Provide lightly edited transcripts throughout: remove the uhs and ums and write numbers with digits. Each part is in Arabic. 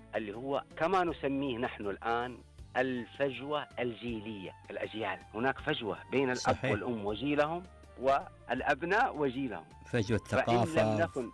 اللي هو كما نسميه نحن الآن الفجوة الجيلية، الأجيال. هناك فجوة بين الأب والأم وجيلهم والأبناء وجيلهم، فجوة فإن ثقافة. لم نكن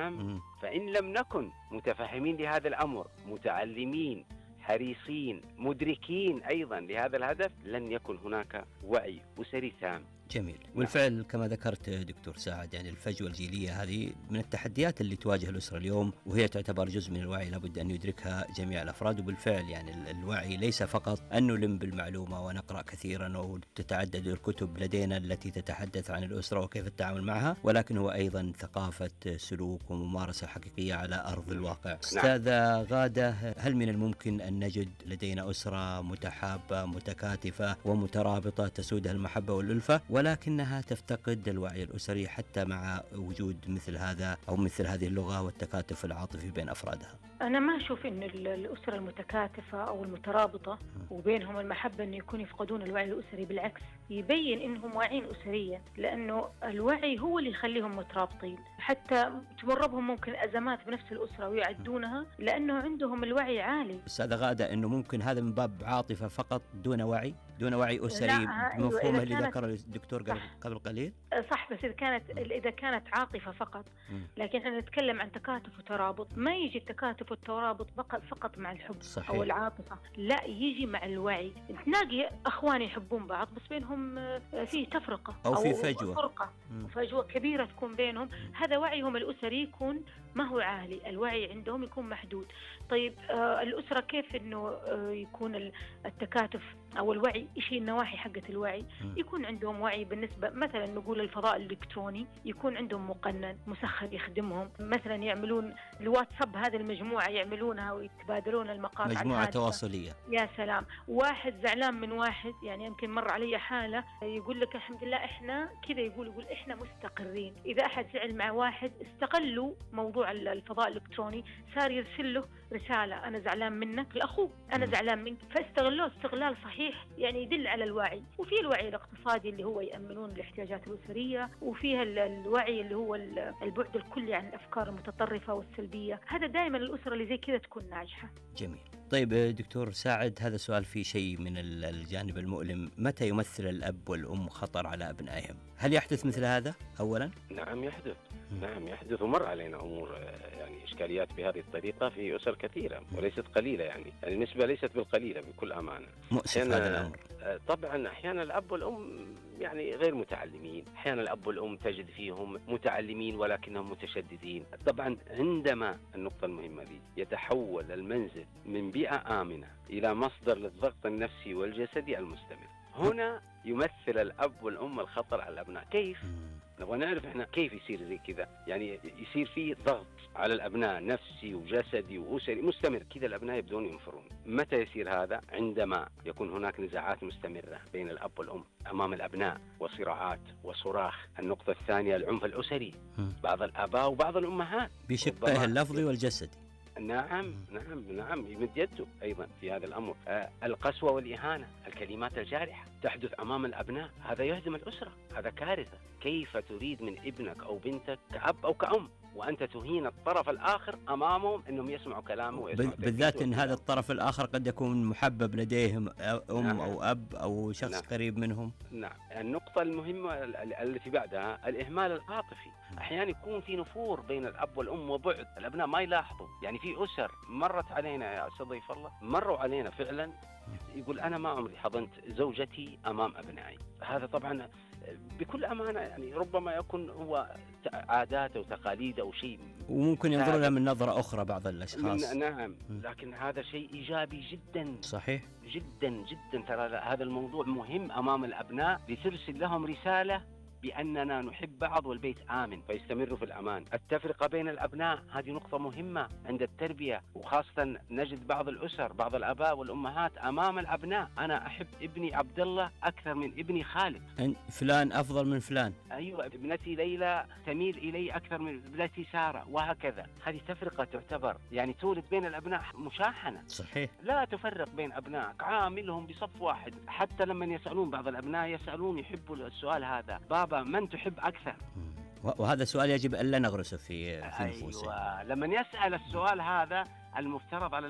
فإن لم نكن متفهمين لهذا الأمر، متعلمين، حريصين، مدركين أيضا لهذا الهدف، لن يكن هناك وعي أسري تام. جميل. والفعل كما ذكرت دكتور سعد، يعني الفجوة الجيلية هذه من التحديات اللي تواجه الأسرة اليوم، وهي تعتبر جزء من الوعي لابد أن يدركها جميع الأفراد. وبالفعل يعني الوعي ليس فقط أن نلم بالمعلومة ونقرأ كثيرا وتتعدد الكتب لدينا التي تتحدث عن الأسرة وكيف التعامل معها، ولكن هو أيضا ثقافة سلوك وممارسة حقيقية على أرض الواقع. أستاذة غادة، هل من الممكن أن نجد لدينا أسرة متحابة متكاتفة ومترابطة تسودها المحبة والألفة، ولكنها تفتقد الوعي الأسري حتى مع وجود مثل هذا أو مثل هذه اللغة والتكاتف العاطفي بين أفرادها؟ أنا ما أشوف إن الأسرة المتكاتفة أو المترابطة وبينهم المحبة إنه يكون يفقدون الوعي الأسري، بالعكس يبين إنهم واعين أسريا، لأنه الوعي هو اللي يخليهم مترابطين، حتى تمر بهم ممكن أزمات بنفس الأسرة ويعدونها لأنه عندهم الوعي عالي. أستاذة غادة، إنه ممكن هذا من باب عاطفة فقط دون وعي، دون وعي أسري بمفهومه اللي ذكره الدكتور قبل قليل؟ صح، بس إذا كانت عاطفة فقط، لكن احنا نتكلم عن تكاتف وترابط. ما يجي التكاتف والترابط فقط مع الحب. صحيح. أو العاطفة، لا، يجي مع الوعي. تلاقي أخوان يحبون بعض بس بينهم فيه تفرقة أو في فجوة، فرقة، فجوة كبيرة تكون بينهم. هذا وعيهم الأسري يكون ما هو عالي، الوعي عندهم يكون محدود. طيب الأسرة كيف إنه يكون التكاتف أو الوعي؟ إيش النواحي حقة الوعي؟ يكون عندهم وعي بالنسبة مثلا نقول الفضاء الإلكتروني، يكون عندهم مقنن مسخر يخدمهم. مثلا يعملون الواتساب، هذه المجموعة يعملونها ويتبادلون المقاطع، مجموعة تواصلية. يا سلام. واحد زعلان من واحد، يعني يمكن مر علي حالة يقول لك الحمد لله إحنا كذا، يقول إحنا مستقرين. إذا أحد زعل مع واحد استقلوا موضوع الفضاء الإلكتروني، صار يرسل له رسالة أنا زعلان منك، الأخو أنا زعلان منك، فاستغلوه استغلال صحيح، يعني يدل على الوعي. وفي الوعي الاقتصادي اللي هو يأمنون الاحتياجات الأسرية، وفيها الوعي اللي هو البعد الكلي عن الأفكار المتطرفة والسلبية. هذا دائما الأسرة اللي زي كذا تكون ناجحة. جميل. طيب دكتور سعد، هذا السؤال فيه شيء من الجانب المؤلم. متى يمثل الأب والأم خطر على أبنائهم؟ هل يحدث مثل هذا أولا؟ نعم يحدث. نعم يحدث، ومر علينا أمور يعني إشكاليات بهذه الطريقة في أسر كثيرة وليست قليلة، يعني النسبة ليست بالقليلة بكل أمانة. مؤسف هذا الأمر. طبعا أحيانا الأب والأم يعني غير متعلمين، أحيانا الأب والأم تجد فيهم متعلمين ولكنهم متشددين. طبعا عندما النقطة المهمة دي يتحول المنزل من بيئة آمنة إلى مصدر للضغط النفسي والجسدي المستمر، هنا يمثل الأب والأم الخطر على الأبناء. كيف؟ نبغى نعرف إحنا كيف يصير زي كذا، يعني يصير فيه ضغط على الأبناء نفسي وجسدي وأسري مستمر، كذا الأبناء يبدون ينفرون. متى يصير هذا؟ عندما يكون هناك نزاعات مستمرة بين الأب والأم أمام الأبناء، وصراعات وصراخ. النقطة الثانية العنف الأسري، بعض الآباء وبعض الأمهات بشقه اللفظي والجسدي. نعم يمد يده أيضا في هذا الأمر. القسوة والإهانة، الكلمات الجارحة تحدث أمام الأبناء، هذا يهدم الأسرة، هذا كارثة. كيف تريد من ابنك أو بنتك كأب أو كأم وأنت تهين الطرف الآخر أمامهم أنهم يسمعوا كلامه بالذات أن هذا الطرف الآخر قد يكون محبب لديهم أم أو أب أو شخص قريب منهم. نعم. النقطة المهمة التي بعدها الإهمال العاطفي. أحيانا يكون في نفور بين الأب والأم وبعد، الأبناء ما يلاحظوا. يعني في أسر مرت علينا يا أستاذ ضيف الله، مروا علينا فعلا، يقول أنا ما عمري حضنت زوجتي أمام أبنائي. هذا طبعا بكل أمانة يعني ربما يكون هو عادات أو تقاليد أو شيء، وممكن ينظر لها من نظرة أخرى بعض الأشخاص. نعم، لكن هذا شيء إيجابي جدا. صحيح. جدا جدا. ترى هذا الموضوع مهم أمام الأبناء، لترسل لهم رسالة بأننا نحب بعض والبيت آمن فيستمروا في الأمان. التفرقة بين الأبناء هذه نقطة مهمة عند التربية، وخاصة نجد بعض الأسر بعض الآباء والأمهات أمام الأبناء أنا أحب ابني عبد الله أكثر من ابني خالد، فلان أفضل من فلان، أيوة ابنتي ليلى تميل إلي أكثر من ابنتي سارة، وهكذا. هذه تفرقة تعتبر يعني تولد بين الأبناء مشاحنة. صحيح. لا تفرق بين أبنائك، عاملهم بصف واحد. حتى لما يسألون بعض الأبناء يسألون يحبوا السؤال هذا، بابا من تحب أكثر؟ وهذا السؤال يجب أن لا نغرسه في نفوسنا. أيوة، لما يسأل السؤال هذا المفترض على